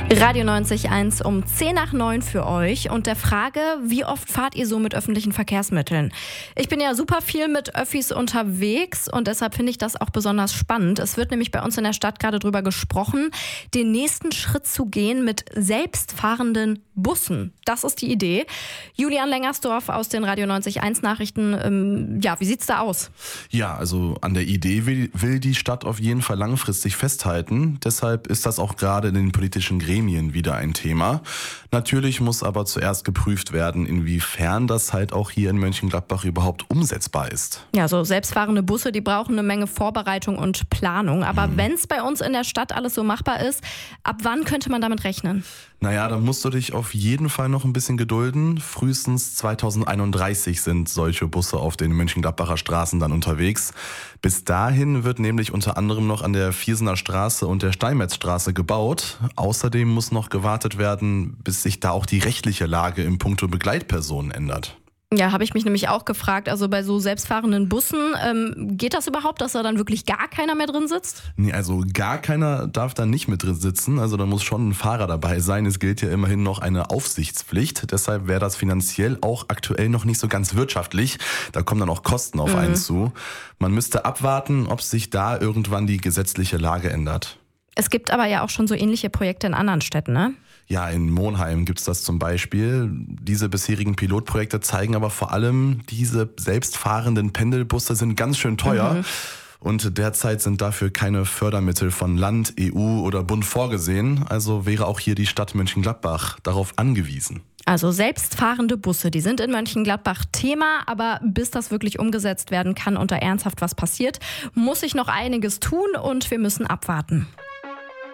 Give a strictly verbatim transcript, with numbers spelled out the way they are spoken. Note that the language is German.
Radio neunzig Komma eins um zehn nach neun für euch und der Frage, wie oft fahrt ihr so mit öffentlichen Verkehrsmitteln? Ich bin ja super viel mit Öffis unterwegs und deshalb finde ich das auch besonders spannend. Es wird nämlich bei uns in der Stadt gerade drüber gesprochen, den nächsten Schritt zu gehen mit selbstfahrenden Bussen. Das ist die Idee. Julian Lengersdorf aus den Radio neunzig Komma eins Nachrichten. Ähm, ja, wie sieht's da aus? Ja, also an der Idee will, will die Stadt auf jeden Fall langfristig festhalten. Deshalb ist das auch gerade in den politischen Gremien wieder ein Thema. Natürlich muss aber zuerst geprüft werden, inwiefern das halt auch hier in Mönchengladbach überhaupt umsetzbar ist. Ja, so selbstfahrende Busse, die brauchen eine Menge Vorbereitung und Planung. Aber hm. wenn es bei uns in der Stadt alles so machbar ist, ab wann könnte man damit rechnen? Naja, da musst du dich auf jeden Fall noch ein bisschen gedulden. Frühestens zweitausendeinunddreißig sind solche Busse auf den Mönchengladbacher Straßen dann unterwegs. Bis dahin wird nämlich unter anderem noch an der Viersener Straße und der Steinmetzstraße gebaut. Außerdem muss noch gewartet werden, bis sich da auch die rechtliche Lage im Punkto Begleitpersonen ändert. Ja, habe ich mich nämlich auch gefragt, also bei so selbstfahrenden Bussen, ähm, geht das überhaupt, dass da dann wirklich gar keiner mehr drin sitzt? Nee, also gar keiner darf da nicht mit drin sitzen, also da muss schon ein Fahrer dabei sein. Es gilt ja immerhin noch eine Aufsichtspflicht, deshalb wäre das finanziell auch aktuell noch nicht so ganz wirtschaftlich. Da kommen dann auch Kosten auf mhm. einen zu. Man müsste abwarten, ob sich da irgendwann die gesetzliche Lage ändert. Es gibt aber ja auch schon so ähnliche Projekte in anderen Städten, ne? Ja, in Monheim gibt's das zum Beispiel. Diese bisherigen Pilotprojekte zeigen aber vor allem, diese selbstfahrenden Pendelbusse sind ganz schön teuer. Mhm. Und derzeit sind dafür keine Fördermittel von Land, E U oder Bund vorgesehen. Also wäre auch hier die Stadt Mönchengladbach darauf angewiesen. Also selbstfahrende Busse, die sind in Mönchengladbach Thema, aber bis das wirklich umgesetzt werden kann und da ernsthaft was passiert, muss sich noch einiges tun und wir müssen abwarten.